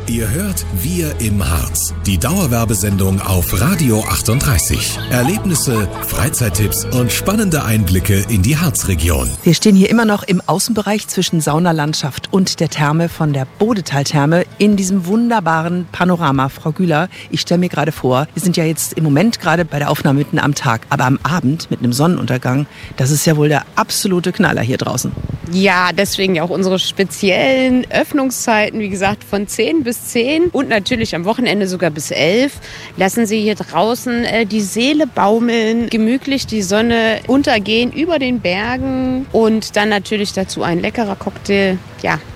Ihr hört Wir im Harz, die Dauerwerbesendung auf Radio 38. Erlebnisse, Freizeittipps und spannende Einblicke in die Harzregion. Wir stehen hier immer noch im Außenbereich zwischen Saunalandschaft und der Therme von der Bodetal-Therme in diesem wunderbaren Panorama. Frau Güler, ich stelle mir gerade vor, wir sind ja jetzt im Moment gerade bei der Aufnahme mitten am Tag, aber am Abend mit einem Sonnenuntergang, das ist ja wohl der absolute Knaller hier draußen. Ja, deswegen ja auch unsere speziellen Öffnungszeiten, wie gesagt, von 10 bis 10 und natürlich am Wochenende sogar bis 11. Lassen Sie hier draußen die Seele baumeln, gemütlich die Sonne untergehen über den Bergen und dann natürlich dazu ein leckerer Cocktail. Ja,